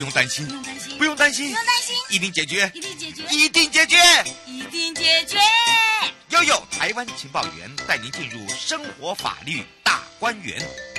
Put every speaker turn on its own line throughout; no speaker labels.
不用担心，不用担心，一定解决，一定解决。悠悠台湾情报员带您进入生活法律大观园。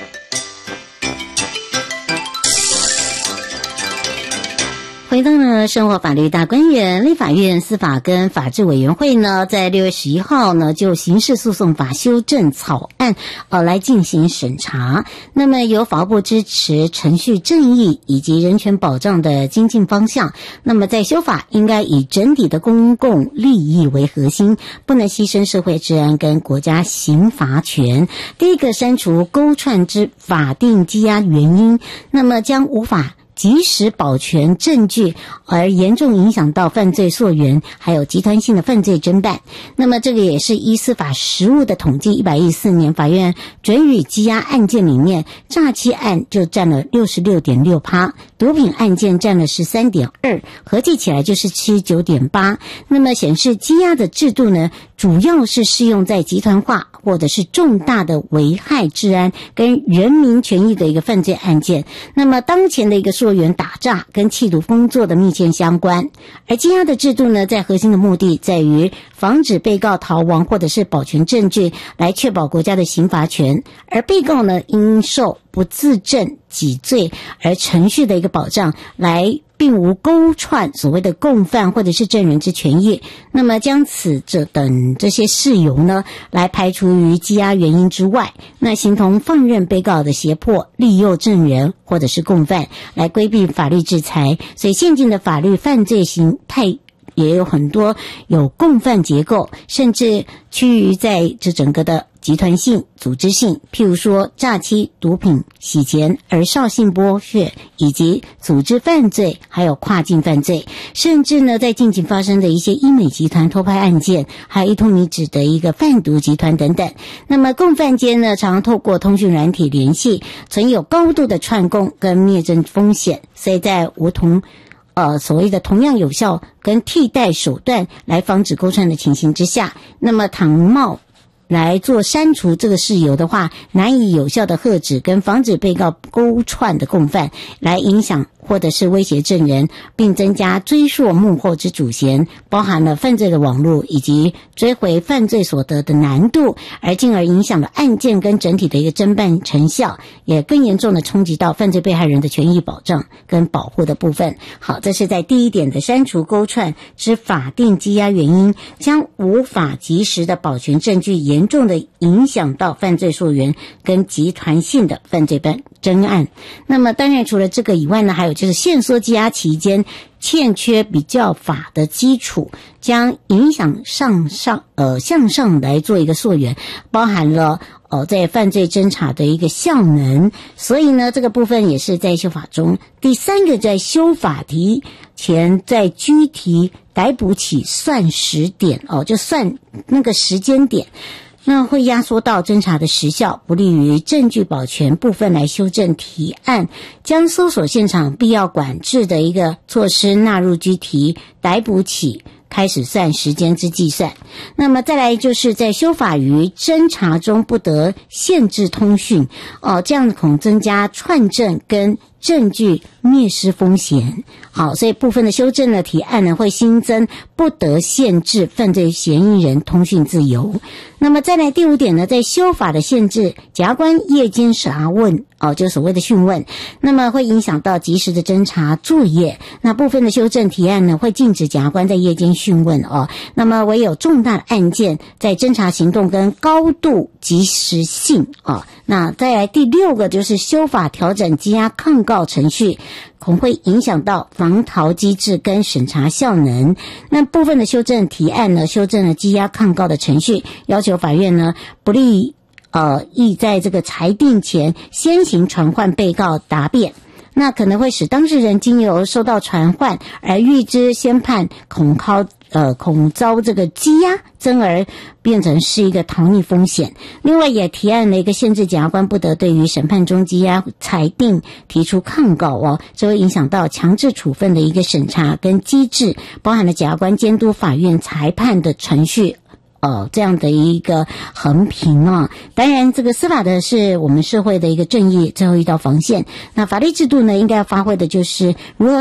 回到了生活法律大观园，立法院司法跟法制委员会呢，在6月11号呢，就刑事诉讼法修正草案来进行审查。那么由法务部支持程序正义以及人权保障的精进方向。那么在修法应该以整体的公共利益为核心，不能牺牲社会治安跟国家刑罚权。第一个，删除勾串之法定羁押原因，那么将无法及时保全证据而严重影响到犯罪溯源还有集团性的犯罪侦办。那么这个也是依司法实务的统计，114年法院准予羁押案件里面，诈欺案就占了 66.6%， 毒品案件占了 13.2%， 合计起来就是 79.8%。 那么显示羁押的制度呢，主要是适用在集团化或者是重大的危害治安跟人民权益的一个犯罪案件。那么当前的一个溯源打诈跟企图工作的密切相关，而羁押的制度呢，在核心的目的在于防止被告逃亡或者是保全证据，来确保国家的刑罚权，而被告呢，因受不自证己罪而程序的一个保障，来并无勾串所谓的共犯或者是证人之权益。那么将此等这些事由呢，来排除于羁押原因之外，那形同放任被告的胁迫、利诱证人或者是共犯，来规避法律制裁。所以现今的法律犯罪形态也有很多有共犯结构，甚至趋于在这整个的集团性、组织性，譬如说诈欺、毒品、洗钱、儿少性剥削，以及组织犯罪，还有跨境犯罪，甚至呢在近期发生的一些医美集团偷拍案件，还有一通你指的一个贩毒集团等等。那么共犯间呢，常常透过通讯软体联系，存有高度的串供跟灭证风险，所以在所谓的同样有效跟替代手段来防止勾串的情形之下，那么倘冒来做删除这个事由的话，难以有效的遏止跟防止被告勾串的共犯来影响或者是威胁证人，并增加追溯幕后之主嫌，包含了犯罪的网络以及追回犯罪所得的难度，而进而影响了案件跟整体的一个侦办成效，也更严重的冲击到犯罪被害人的权益保障跟保护的部分。好，这是在第一点的删除勾串之法定羁押原因，将无法及时的保全证据，严重的影响到犯罪溯源跟集团性的犯罪侦案。那么当然除了这个以外呢，还有就是限缩羁押期间欠缺比较法的基础，将影响向上来做一个溯源，包含了在犯罪侦查的一个效能。所以呢，这个部分也是在修法中。第三个，在修法提前在拘提逮捕起算时点就算那个时间点，那会压缩到侦查的时效，不利于证据保全部分来修正提案，将搜索现场必要管制的一个措施纳入拘提逮捕起开始算时间之计算。那么再来就是在修法于侦查中不得限制通讯这样恐增加串证跟证据灭失风险。好，所以部分的修正的提案呢，会新增不得限制犯罪嫌疑人通讯自由。那么再来第五点呢，在修法的限制检察官夜间查问就所谓的讯问，那么会影响到及时的侦查作业。那部分的修正提案呢，会禁止检察官在夜间讯问那么唯有重大的案件在侦查行动跟高度及时性那再来第六个就是修法调整羁押抗告程序，恐会影响到防逃机制跟审查效能。那部分的修正提案呢，修正了羁押抗告的程序，要求法院呢不利意在这个裁定前先行传唤被告答辩，那可能会使当事人经由收到传唤而预知先判恐遭这个羁押，增而变成是一个逃匿风险。另外也提案了一个限制检察官不得对于审判中羁押裁定提出抗告这会影响到强制处分的一个审查跟机制，包含了检察官监督法院裁判的程序这样的一个衡平啊。当然这个司法的是我们社会的一个正义最后一道防线，那法律制度呢应该要发挥的就是如何